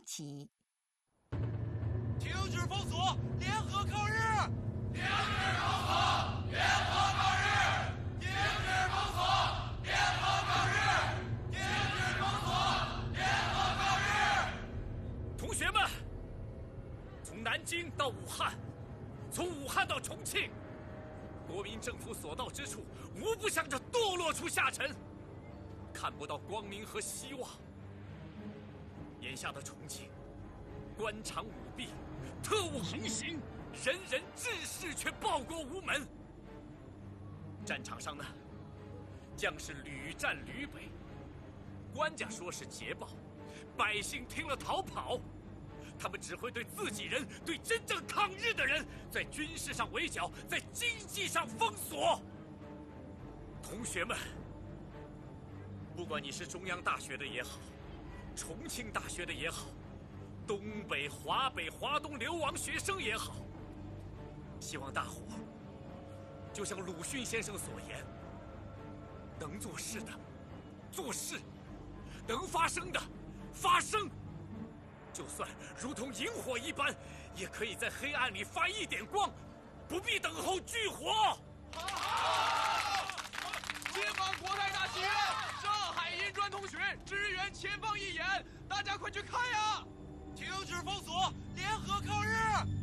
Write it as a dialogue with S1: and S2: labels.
S1: 起。
S2: 停止封锁，联合抗日！
S3: 停止封锁，联合抗日！停止封锁，联合抗日！停止封锁，联合抗日！
S4: 同学们，从南京到武汉，从武汉到重庆，国民政府所到之处，无不向着堕落处下沉，看不到光明和希望。眼下的重庆，官场舞弊，特务横行，人人志士却报国无门。战场上呢，将士屡战屡北，官家说是捷报，百姓听了逃跑。他们只会对自己人、对真正抗日的人，在军事上围剿，在经济上封锁。同学们，不管你是中央大学的也好，重庆大学的也好，东北、华北、华东流亡学生也好，希望大伙就像鲁迅先生所言，能做事的做事，能发声的发声。就算如同萤火一般，也可以在黑暗里发一点光，不必等候炬火。
S2: 解放国泰大戏院，上海银专同学支援前方义演，大家快去看呀！停止封锁，联合抗日！